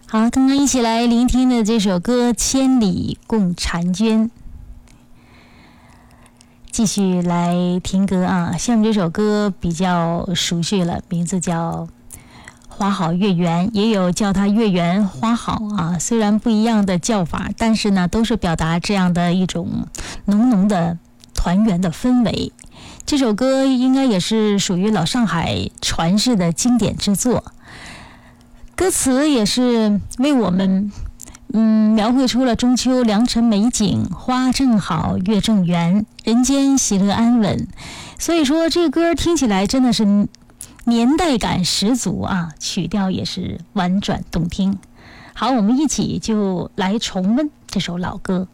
好，刚刚一起来聆听的这首歌《千里共婵娟》，继续来听歌啊。下面这首歌比较熟悉了，名字叫花好月圆，也有叫它月圆花好啊。虽然不一样的叫法，但是呢，都是表达这样的一种浓浓的团圆的氛围。这首歌应该也是属于老上海传世的经典之作，歌词也是为我们描绘出了中秋良辰美景，花正好月正圆，人间喜乐安稳。所以说这个歌听起来真的是年代感十足啊，曲调也是婉转动听。好，我们一起就来重温这首老歌。